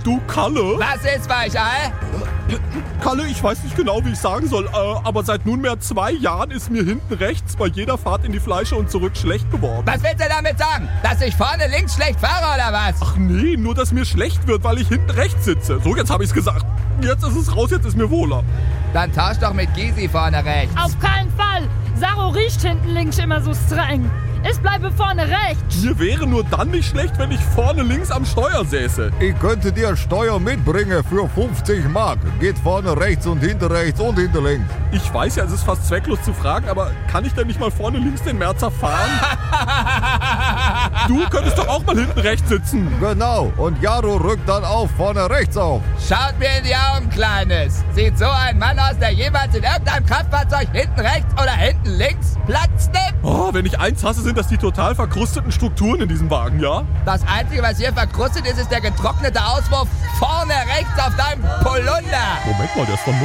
Du, Kalle? Was ist, Weichei? Kalle, ich weiß nicht genau, wie ich sagen soll, aber seit nunmehr 2 Jahren ist mir hinten rechts bei jeder Fahrt in die Fleische und zurück schlecht geworden. Was willst du damit sagen? Dass ich vorne links schlecht fahre, oder was? Ach nee, nur dass mir schlecht wird, weil ich hinten rechts sitze. So, jetzt habe ich's gesagt. Jetzt ist es raus, jetzt ist mir wohler. Dann tausch doch mit Gysi vorne rechts. Auf keinen Fall. Saro riecht hinten links immer so streng. Ich bleibe vorne rechts. Mir wäre nur dann nicht schlecht, wenn ich vorne links am Steuer säße. Ich könnte dir Steuer mitbringen für 50 Mark. Geht vorne rechts und hinter links. Ich weiß ja, es ist fast zwecklos zu fragen, aber kann ich denn nicht mal vorne links den Merzer fahren? Du könntest doch auch mal hinten rechts sitzen. Genau, und Jaro rückt dann auch vorne rechts auf. Schaut mir in die Augen, Kleines. Sieht so ein Mann aus, der jemals in irgendeinem Kraftfahrzeug hinten rechts oder hinten links Platz nimmt? Oh, wenn ich eins hasse, sind das die total verkrusteten Strukturen in diesem Wagen, ja? Das Einzige, was hier verkrustet ist, ist der getrocknete Auswurf vorne rechts auf deinem Polunder. Moment mal, der ist von